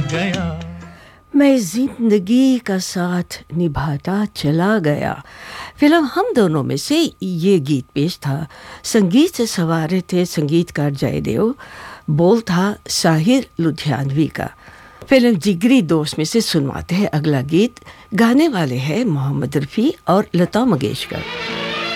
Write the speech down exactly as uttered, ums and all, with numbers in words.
गया। मैं जिंदगी का साथ निभाता चला गया। फिल्म हम दोनों में से ये गीत पेश था। संगीत से सवारे थे संगीतकार जयदेव, बोल था साहिर लुधियानवी का। फिल्म जिगरी दोस्त में से सुनवाते हैं अगला गीत। गाने वाले हैं मोहम्मद रफ़ी और लता मंगेशकर।